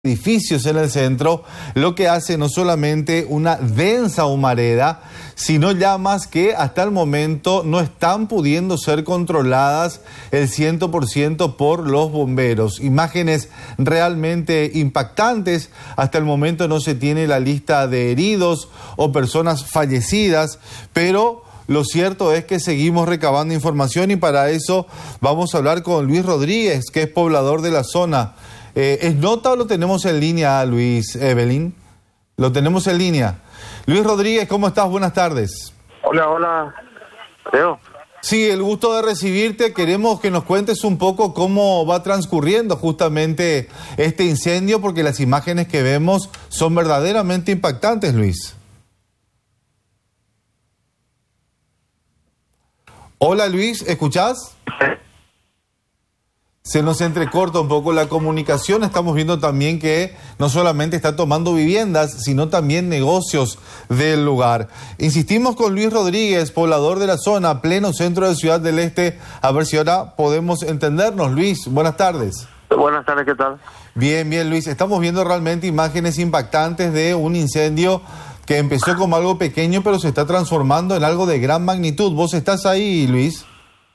edificios en el centro, lo que hace no solamente una densa humareda, sino llamas que hasta el momento no están pudiendo ser controladas el 100% por los bomberos. Imágenes realmente impactantes. Hasta el momento no se tiene la lista de heridos o personas fallecidas, pero lo cierto es que seguimos recabando información y para eso vamos a hablar con Luis Rodríguez, que es poblador de la zona. ¿Es nota o lo tenemos en línea, Luis? Evelyn, lo tenemos en línea. Luis Rodríguez, ¿cómo estás? Buenas tardes. Hola, Leo. Sí, el gusto de recibirte. Queremos que nos cuentes un poco cómo va transcurriendo justamente este incendio, porque las imágenes que vemos son verdaderamente impactantes, Luis. Hola, Luis, ¿escuchás? Se nos entrecorta un poco la comunicación. Estamos viendo también que no solamente está tomando viviendas, sino también negocios del lugar. Insistimos con Luis Rodríguez, poblador de la zona, pleno centro de Ciudad del Este, a ver si ahora podemos entendernos. Luis, buenas tardes. Buenas tardes, ¿qué tal? Bien, Luis. Estamos viendo realmente imágenes impactantes de un incendio que empezó como algo pequeño, pero se está transformando en algo de gran magnitud. ¿Vos estás ahí, Luis?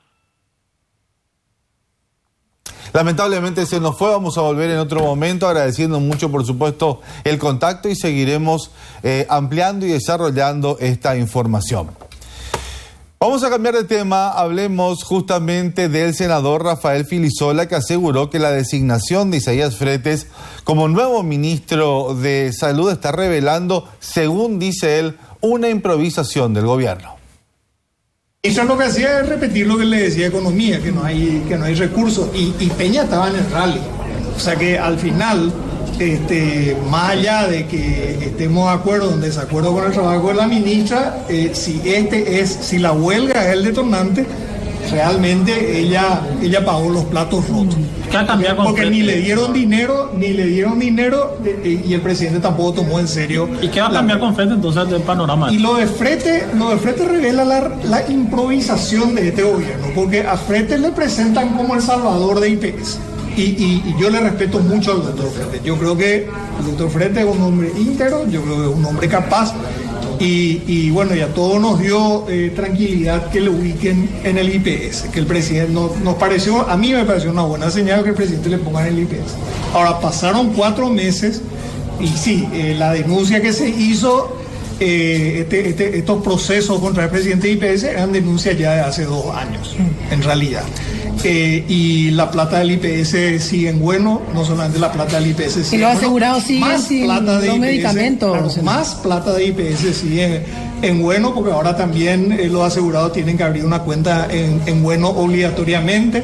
Lamentablemente se nos fue, vamos a volver en otro momento, agradeciendo mucho por supuesto el contacto y seguiremos ampliando y desarrollando esta información. Vamos a cambiar de tema, hablemos justamente del senador Rafael Filisola, que aseguró que la designación de Isaías Fretes como nuevo ministro de Salud está revelando, según dice él, una improvisación del gobierno. Eso lo que hacía es repetir lo que le decía Economía, que no hay recursos, y Peña estaba en el rally. O sea que al final, más allá de que estemos de acuerdo o en desacuerdo con el trabajo de la ministra, si la huelga es el detonante, realmente ella pagó los platos rotos. Porque ni le dieron dinero, y el presidente tampoco tomó en serio. ¿Y qué va a cambiar con Frete entonces del panorama? Y lo de Frete revela la improvisación de este gobierno, porque a Frete le presentan como el salvador de IPS. Y yo le respeto mucho al doctor Frete. Yo creo que el doctor Frete es un hombre íntegro, yo creo que es un hombre capaz. Y bueno, ya todo nos dio tranquilidad que lo ubiquen en el IPS, que el presidente a mí me pareció una buena señal que el presidente le ponga en el IPS. Ahora, pasaron 4 meses y sí, la denuncia que se hizo, estos procesos contra el presidente del IPS eran denuncias ya de hace 2 años, en realidad. Y la plata del IPS sigue en bueno, no solamente la plata del IPS sigue y los asegurados siguen sin los medicamentos. Claro, más plata de IPS sigue en bueno, porque ahora también los asegurados tienen que abrir una cuenta en bueno obligatoriamente.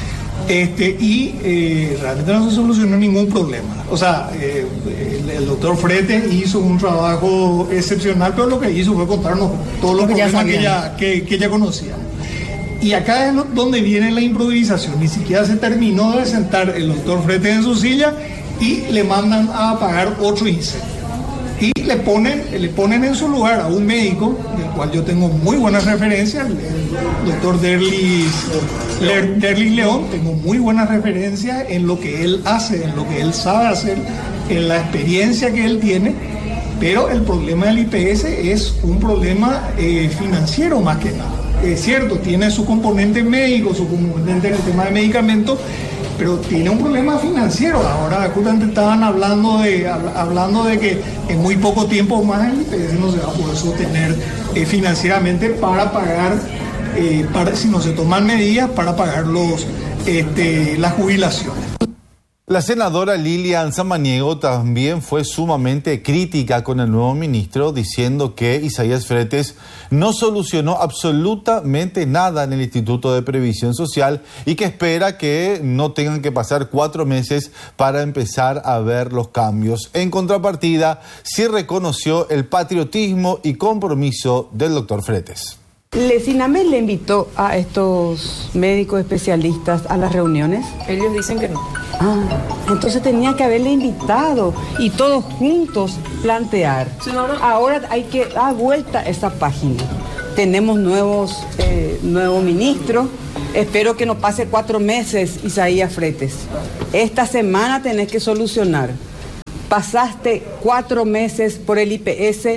Realmente no se solucionó ningún problema. O sea, el doctor Frete hizo un trabajo excepcional, pero lo que hizo fue contarnos todos los problemas que ella conocía. Y acá es donde viene la improvisación. Ni siquiera se terminó de sentar el doctor Frete en su silla y le mandan a apagar otro incendio. Y le ponen en su lugar a un médico, del cual yo tengo muy buenas referencias, el doctor Derlis León. Tengo muy buenas referencias en lo que él hace, en lo que él sabe hacer, en la experiencia que él tiene. Pero el problema del IPS es un problema financiero más que nada. Es cierto, tiene su componente médico, su componente en el tema de medicamentos, pero tiene un problema financiero. Ahora justamente estaban hablando de que en muy poco tiempo más el IPS no se va a poder sostener financieramente para pagar, si no se toman medidas, para pagar las jubilaciones. La senadora Lilian Samaniego también fue sumamente crítica con el nuevo ministro, diciendo que Isaías Fretes no solucionó absolutamente nada en el Instituto de Previsión Social y que espera que no tengan que pasar 4 meses para empezar a ver los cambios. En contrapartida, sí reconoció el patriotismo y compromiso del doctor Fretes. ¿Sinamés le invitó a estos médicos especialistas a las reuniones? Ellos dicen que no. Entonces tenía que haberle invitado y todos juntos plantear. Sí, no. Ahora hay que dar vuelta a esa página. Tenemos nuevo ministro. Espero que no pase 4 meses, Isaías Fretes. Esta semana tenés que solucionar pasaste 4 meses por el IPS,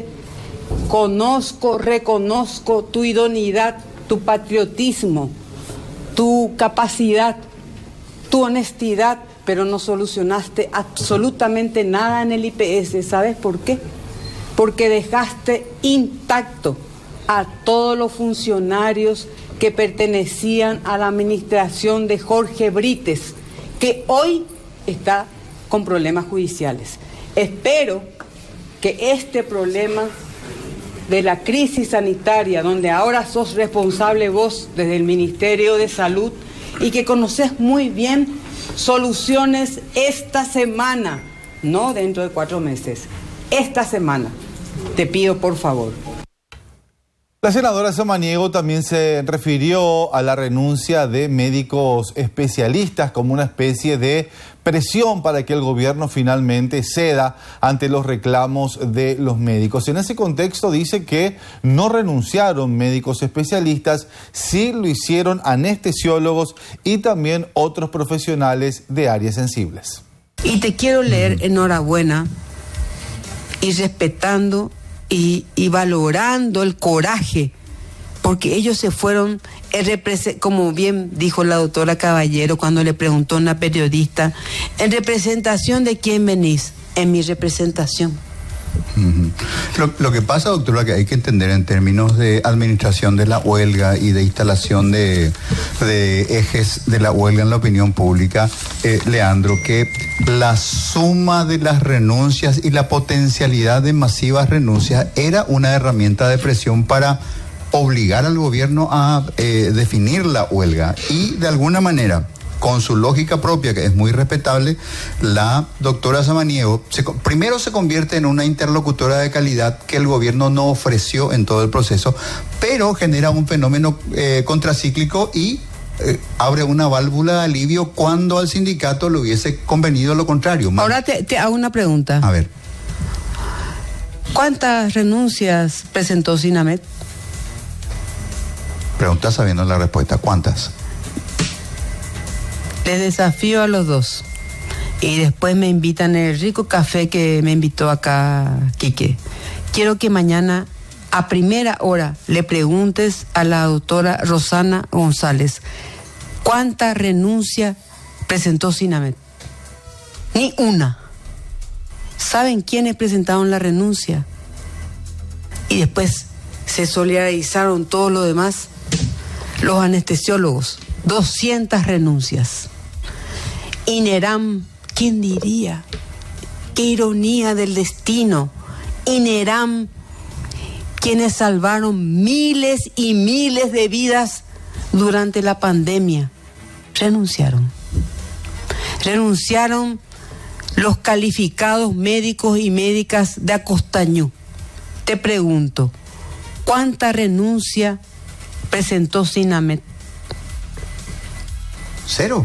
reconozco tu idoneidad, tu patriotismo, tu capacidad, tu honestidad, pero no solucionaste absolutamente nada en el IPS. ¿Sabes por qué? Porque dejaste intacto a todos los funcionarios que pertenecían a la administración de Jorge Brites, que hoy está con problemas judiciales. Espero que este problema de la crisis sanitaria, donde ahora sos responsable vos desde el Ministerio de Salud y que conoces muy bien, soluciones esta semana, no dentro de 4 meses, esta semana. Te pido por favor. La senadora Samaniego también se refirió a la renuncia de médicos especialistas como una especie de presión para que el gobierno finalmente ceda ante los reclamos de los médicos. En ese contexto dice que no renunciaron médicos especialistas, sí lo hicieron anestesiólogos y también otros profesionales de áreas sensibles. Y te quiero leer enhorabuena y respetando y valorando el coraje, porque ellos se fueron, como bien dijo la doctora Caballero cuando le preguntó a una periodista, ¿en representación de quién venís? En mi representación. Lo que pasa, doctora, que hay que entender en términos de administración de la huelga y de instalación de ejes de la huelga en la opinión pública, Leandro, que la suma de las renuncias y la potencialidad de masivas renuncias era una herramienta de presión para obligar al gobierno a definir la huelga y de alguna manera, con su lógica propia, que es muy respetable, la doctora Samaniego primero se convierte en una interlocutora de calidad que el gobierno no ofreció en todo el proceso, pero genera un fenómeno contracíclico y abre una válvula de alivio cuando al sindicato le hubiese convenido lo contrario. Ahora te hago una pregunta. A ver. ¿Cuántas renuncias presentó Sinamet? Pregunta sabiendo la respuesta. ¿Cuántas? Les desafío a los dos. Y después me invitan en el rico café que me invitó acá Quique. Quiero que mañana a primera hora le preguntes a la doctora Rosana González ¿cuánta renuncia presentó Sinamet? Ni una. ¿Saben quiénes presentaron la renuncia? Y después se solidarizaron todos los demás. Los anestesiólogos. 200 renuncias. INERAM, ¿quién diría? Qué ironía del destino. INERAM, quienes salvaron miles y miles de vidas durante la pandemia, renunciaron. Renunciaron los calificados médicos y médicas de Acostañú. Te pregunto, ¿cuánta renuncia presentó Sinamet? Cero.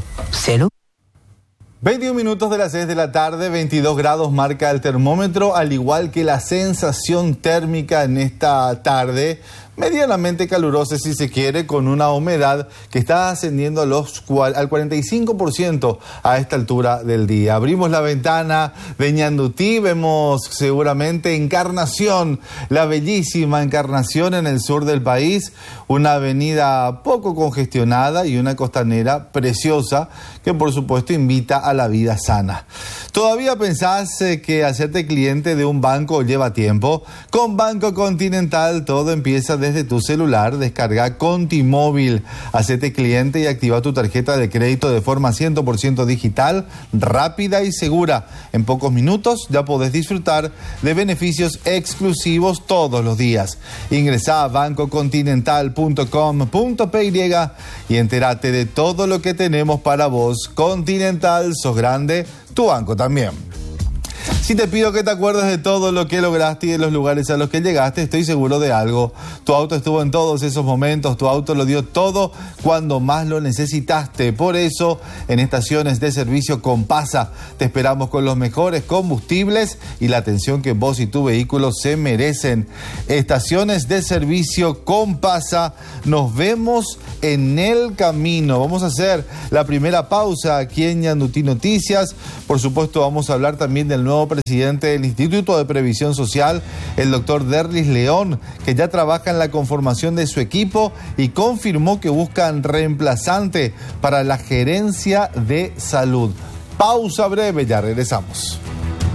21 minutos de las 6 de la tarde, 22 grados marca el termómetro, al igual que la sensación térmica en esta tarde, medianamente calurosa si se quiere, con una humedad que está ascendiendo al 45% a esta altura del día. Abrimos la ventana de Ñandutí, vemos seguramente Encarnación, la bellísima Encarnación en el sur del país, una avenida poco congestionada y una costanera preciosa que por supuesto invita a la vida sana. ¿Todavía pensás que hacerte cliente de un banco lleva tiempo? Con Banco Continental todo empieza desde tu celular. Descarga Contimóvil, hacete cliente y activa tu tarjeta de crédito de forma 100% digital, rápida y segura. En pocos minutos ya podés disfrutar de beneficios exclusivos todos los días. Ingresá a bancocontinental.com.py y entérate de todo lo que tenemos para vos. Continental, sos grande, tu banco también. Si te pido que te acuerdes de todo lo que lograste y de los lugares a los que llegaste, estoy seguro de algo. Tu auto estuvo en todos esos momentos, tu auto lo dio todo cuando más lo necesitaste. Por eso, en estaciones de servicio Compasa, te esperamos con los mejores combustibles y la atención que vos y tu vehículo se merecen. Estaciones de servicio Compasa, nos vemos en el camino. Vamos a hacer la primera pausa aquí en Ñandutí Noticias. Por supuesto, vamos a hablar también del nuevo presidente del Instituto de Previsión Social, el doctor Derlis León, que ya trabaja en la conformación de su equipo y confirmó que buscan reemplazante para la gerencia de salud. Pausa breve, ya regresamos.